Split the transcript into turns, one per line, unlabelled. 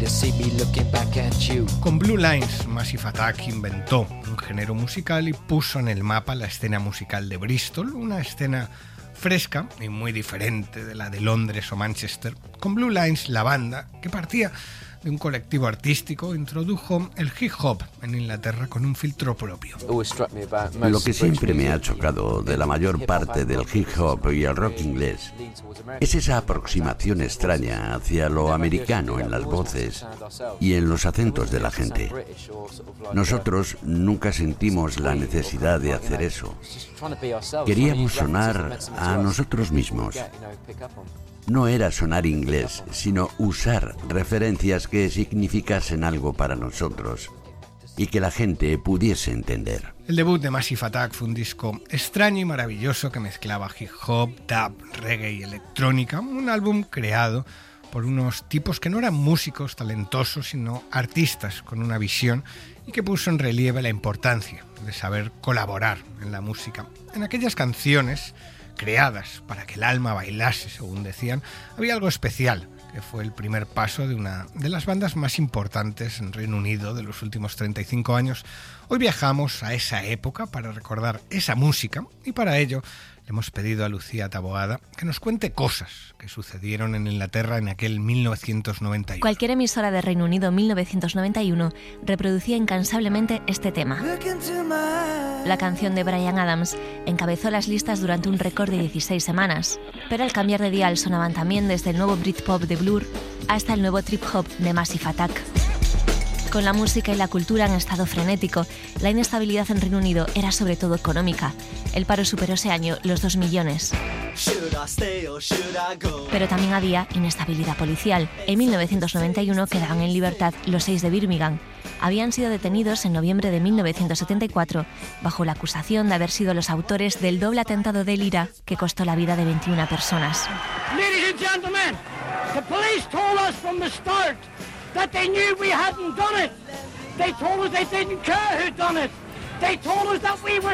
Con Blue Lines, Massive Attack inventó un género musical y puso en el mapa la escena musical de Bristol, una escena fresca y muy diferente de la de Londres o Manchester. Con Blue Lines, la banda, que partía de un colectivo artístico, introdujo el hip hop en Inglaterra con un filtro propio.
Lo que siempre me ha chocado de la mayor parte del hip hop y el rock inglés es esa aproximación extraña hacia lo americano en las voces y en los acentos de la gente. Nosotros nunca sentimos la necesidad de hacer eso. Queríamos sonar a nosotros mismos. No era sonar inglés, sino usar referencias que significasen algo para nosotros y que la gente pudiese entender.
El debut de Massive Attack fue un disco extraño y maravilloso que mezclaba hip hop, dub, reggae y electrónica, un álbum creado por unos tipos que no eran músicos talentosos, sino artistas con una visión y que puso en relieve la importancia de saber colaborar en la música. En aquellas canciones creadas para que el alma bailase, según decían, había algo especial, que fue el primer paso de una de las bandas más importantes en Reino Unido de los últimos 35 años. Hoy viajamos a esa época para recordar esa música y para ello le hemos pedido a Lucía Taboada que nos cuente cosas que sucedieron en Inglaterra en aquel 1991.
Cualquier emisora de Reino Unido 1991 reproducía incansablemente este tema. La canción de Bryan Adams encabezó las listas durante un récord de 16 semanas, pero al cambiar de dial sonaban también desde el nuevo Britpop de Blur hasta el nuevo trip hop de Massive Attack. Con la música y la cultura en estado frenético, la inestabilidad en Reino Unido era sobre todo económica. El paro superó ese año los 2 millones. Pero también había inestabilidad policial. En 1991 quedaban en libertad los 6 de Birmingham. Habían sido detenidos en noviembre de 1974 bajo la acusación de haber sido los autores del doble atentado de Lira que costó la vida de 21 personas.
Ladies and gentlemen, the police told us from the start that they knew we hadn't done it. They told us they didn't care who done it. They told us that we were